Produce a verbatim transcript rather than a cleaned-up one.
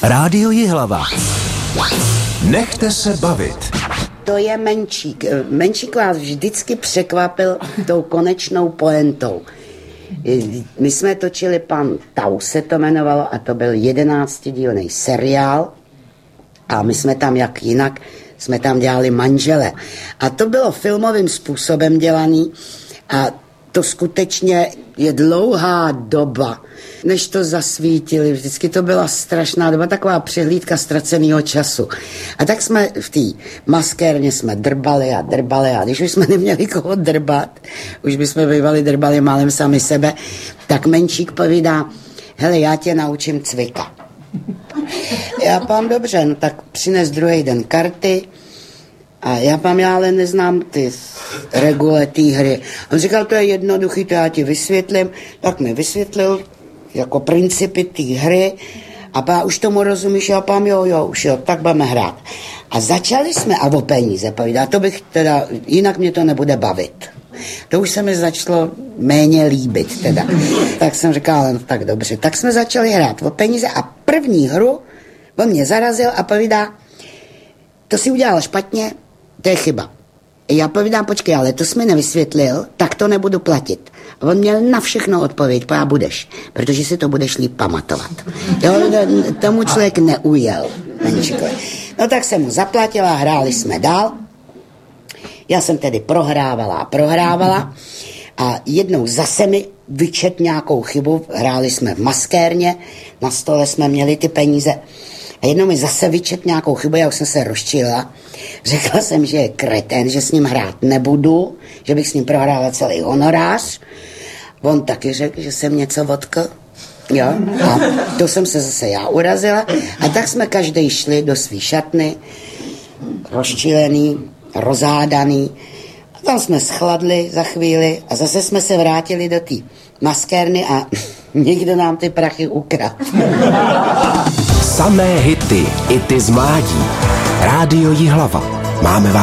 Rádio Jihlava. Nechte se bavit. To je Menšík. Menšík vás vždycky překvapil tou konečnou pointou. My jsme točili Pan Tau, se to jmenovalo, a to byl jedenáctidílný seriál a my jsme tam jak jinak, jsme tam dělali manžele. A to bylo filmovým způsobem dělaný a to skutečně je dlouhá doba, než to zasvítili. Vždycky to byla strašná doba, taková přehlídka ztraceného času. A tak jsme v té maskérně jsme drbali a drbali a když už jsme neměli koho drbat, už bychom bývali drbali málem sami sebe, tak Menšík povídá, hele, já tě naučím cvika. Já pám dobře, no tak přines druhý den karty. A já pám, já ale neznám ty regule té hry. On říkal, to je jednoduchý, to já ti vysvětlím. Tak mi vysvětlil jako principy té hry a pá, už tomu rozumíš, já pám, jo, jo, už jo, tak budeme hrát. A začali jsme, a o peníze povídá, to bych teda, jinak mě to nebude bavit. To už se mi začalo méně líbit teda. Tak jsem říkal, no tak dobře. Tak jsme začali hrát o peníze a první hru on mě zarazil a povídá, to si udělal špatně, to je chyba. Já povídám, počkej, ale to jsi mi nevysvětlil, tak to nebudu platit. A on měl na všechno odpověď, pojá budeš, protože si to budeš líp pamatovat. Jo, tomu člověk neujel. Menšíkovi. No tak jsem mu zaplatila, hráli jsme dál. Já jsem tedy prohrávala a prohrávala a jednou zase mi vyčet nějakou chybu, hráli jsme v maskérně, na stole jsme měli ty peníze a jednou mi zase vyčet nějakou chybu, já už jsem se rozčila. Řekla jsem, že je kretén, že s ním hrát nebudu, že bych s ním prohrála celý honorář. On taky řekl, že jsem něco vodkl. Jo? A to jsem se zase já urazila. A tak jsme každý šli do svý šatny, rozčilený, rozhádaný. A tam jsme schladli za chvíli a zase jsme se vrátili do té maskérny a někdo nám ty prachy ukradl. Samé hity, i ty z mládí. Rádio Jihlava. Máme vás